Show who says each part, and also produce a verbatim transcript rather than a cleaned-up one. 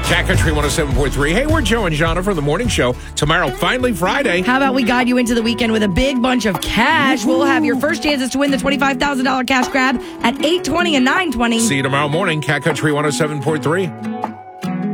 Speaker 1: Cat Country one oh seven point three. Hey, we're Joe and Jonna from the morning show. Tomorrow, finally Friday.
Speaker 2: How about we guide you into the weekend with a big bunch of cash? We'll have your first chances to win the twenty-five thousand dollars cash grab at eight twenty and nine twenty.
Speaker 1: See you tomorrow morning, Cat Country one oh seven point three.